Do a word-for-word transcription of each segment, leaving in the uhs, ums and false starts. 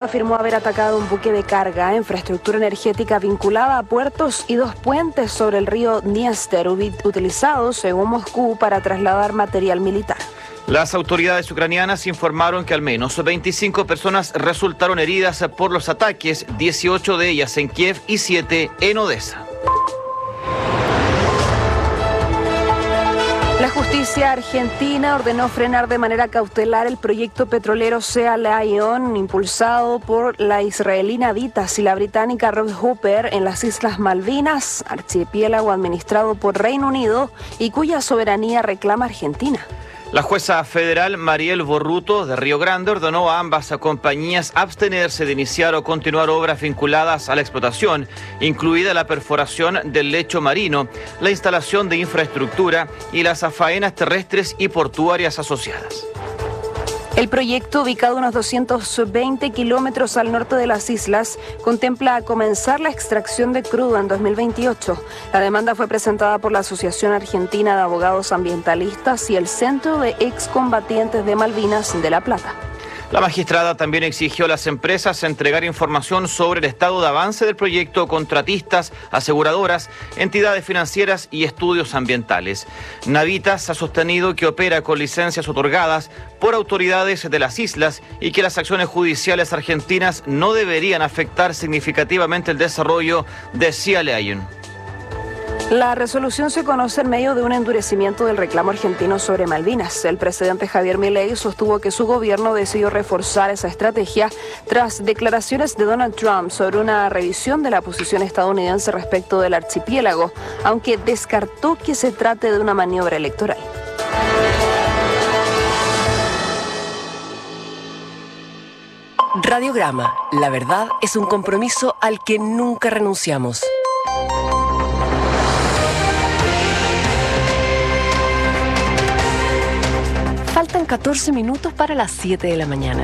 afirmó haber atacado un buque de carga, infraestructura energética vinculada a puertos y dos puentes sobre el río Dniester, utilizados, según Moscú, para trasladar material militar. Las autoridades ucranianas informaron que al menos veinticinco personas resultaron heridas por los ataques, dieciocho de ellas en Kiev y siete en Odessa. La justicia argentina ordenó frenar de manera cautelar el proyecto petrolero Sea Lion, impulsado por la israelí Navitas y la británica Rob Hooper en las Islas Malvinas, archipiélago administrado por Reino Unido y cuya soberanía reclama Argentina. La jueza federal Mariel Borruto de Río Grande ordenó a ambas compañías abstenerse de iniciar o continuar obras vinculadas a la explotación, incluida la perforación del lecho marino, la instalación de infraestructura y las faenas terrestres y portuarias asociadas. El proyecto, ubicado a unos doscientos veinte kilómetros al norte de las islas, contempla comenzar la extracción de crudo en dos mil veintiocho. La demanda fue presentada por la Asociación Argentina de Abogados Ambientalistas y el Centro de Excombatientes de Malvinas de La Plata. La magistrada también exigió a las empresas entregar información sobre el estado de avance del proyecto, contratistas, aseguradoras, entidades financieras y estudios ambientales. Navitas ha sostenido que opera con licencias otorgadas por autoridades de las islas y que las acciones judiciales argentinas no deberían afectar significativamente el desarrollo de Sea Lion. La resolución se conoce en medio de un endurecimiento del reclamo argentino sobre Malvinas. El presidente Javier Milei sostuvo que su gobierno decidió reforzar esa estrategia tras declaraciones de Donald Trump sobre una revisión de la posición estadounidense respecto del archipiélago, aunque descartó que se trate de una maniobra electoral. Radiograma. La verdad es un compromiso al que nunca renunciamos. Faltan catorce minutos para las siete de la mañana.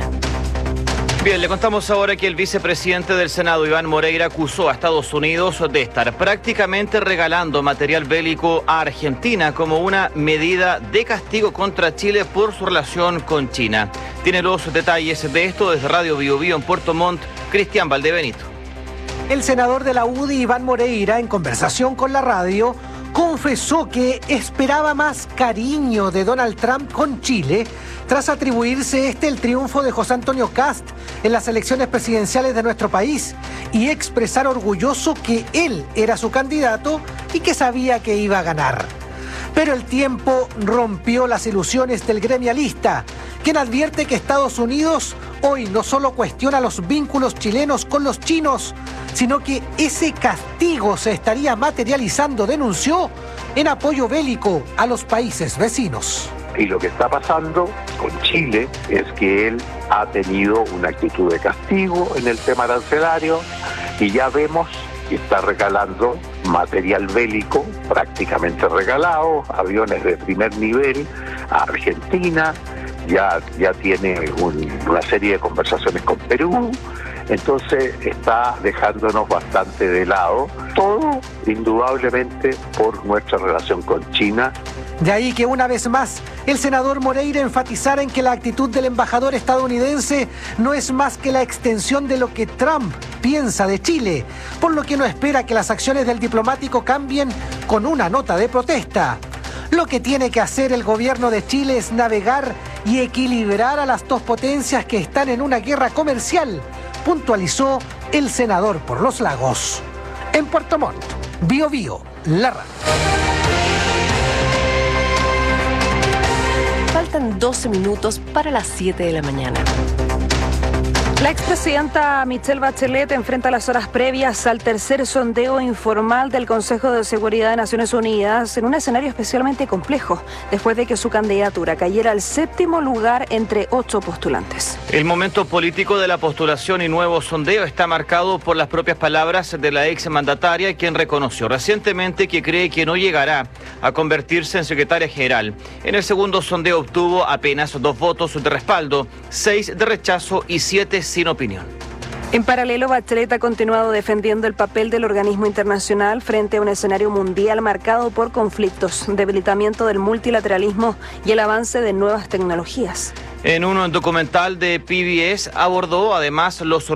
Bien, le contamos ahora que el vicepresidente del Senado, Iván Moreira, acusó a Estados Unidos de estar prácticamente regalando material bélico a Argentina como una medida de castigo contra Chile por su relación con China. Tiene los detalles de esto desde Radio Bio Bio en Puerto Montt, Cristian Valdebenito. El senador de la U D I, Iván Moreira, en conversación con la radio, confesó que esperaba más cariño de Donald Trump con Chile tras atribuirse este el triunfo de José Antonio Kast en las elecciones presidenciales de nuestro país y expresar orgulloso que él era su candidato y que sabía que iba a ganar. Pero el tiempo rompió las ilusiones del gremialista, quien advierte que Estados Unidos hoy no solo cuestiona los vínculos chilenos con los chinos, sino que ese castigo se estaría materializando, denunció, en apoyo bélico a los países vecinos. Y lo que está pasando con Chile es que él ha tenido una actitud de castigo en el tema arancelario y ya vemos que está regalando material bélico prácticamente regalado, aviones de primer nivel a Argentina, ya, ya tiene un, una serie de conversaciones con Perú, entonces está dejándonos bastante de lado, todo indudablemente por nuestra relación con China. De ahí que una vez más el senador Moreira enfatizara en que la actitud del embajador estadounidense no es más que la extensión de lo que Trump piensa de Chile, por lo que no espera que las acciones del diplomático cambien con una nota de protesta. Lo que tiene que hacer el gobierno de Chile es navegar y equilibrar a las dos potencias que están en una guerra comercial, puntualizó el senador por los Lagos. En Puerto Montt, Bio Bio, la radio. Faltan doce minutos para las siete de la mañana. La expresidenta Michelle Bachelet enfrenta las horas previas al tercer sondeo informal del Consejo de Seguridad de Naciones Unidas en un escenario especialmente complejo, después de que su candidatura cayera al séptimo lugar entre ocho postulantes. El momento político de la postulación y nuevo sondeo está marcado por las propias palabras de la ex mandataria, quien reconoció recientemente que cree que no llegará a convertirse en secretaria general. En el segundo sondeo obtuvo apenas dos votos de respaldo, seis de rechazo y siete sin opinión. En paralelo, Bachelet ha continuado defendiendo el papel del organismo internacional frente a un escenario mundial marcado por conflictos, debilitamiento del multilateralismo y el avance de nuevas tecnologías. En un documental de P B S abordó además los